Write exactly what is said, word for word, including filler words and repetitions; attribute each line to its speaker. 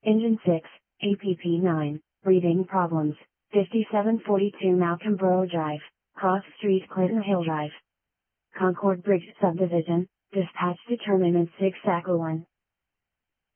Speaker 1: Engine six, A P P nine, breathing problems, fifty-seven forty-two Malcolm Borough Drive, Cross Street Clinton Hill Drive. Concord Bridge Subdivision, dispatch determinant six Saco one.